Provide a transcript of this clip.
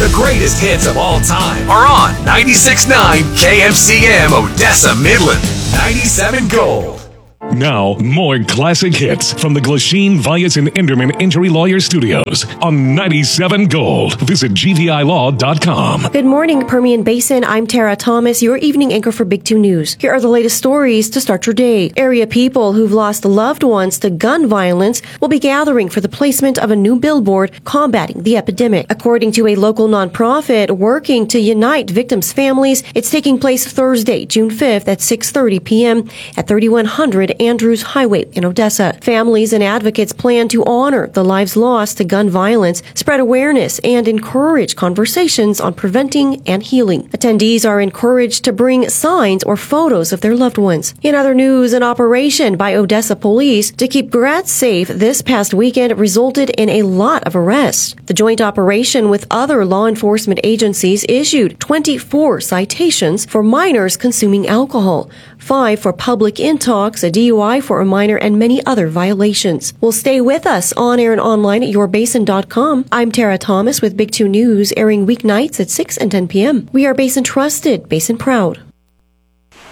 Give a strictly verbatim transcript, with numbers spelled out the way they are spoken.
The greatest hits of all time are on ninety-six point nine K M C M Odessa Midland. ninety-seven Gold. Now, more classic hits from the Glasheen, Vyas, and Enderman Injury Lawyer Studios on ninety-seven Gold. Visit G V I law dot com. Good morning, Permian Basin. I'm Tara Thomas, your evening anchor for Big Two News. Here are the latest stories to start your day. Area people who've lost loved ones to gun violence will be gathering for the placement of a new billboard combating the epidemic. According to a local nonprofit working to unite victims' families, it's taking place Thursday, June fifth at six thirty p.m. at thirty-one hundred Andrews Highway in Odessa. Families and advocates plan to honor the lives lost to gun violence, spread awareness, and encourage conversations on preventing and healing. Attendees are encouraged to bring signs or photos of their loved ones. In other news, an operation by Odessa police to keep Graz safe this past weekend resulted in a lot of arrests. The joint operation with other law enforcement agencies issued twenty-four citations for minors consuming alcohol, five for public intox, a D U I for a minor, and many other violations. Well, stay with us on air and online at your basin dot com. I'm Tara Thomas with Big Two News, airing weeknights at six and ten p.m. We are Basin Trusted, Basin Proud.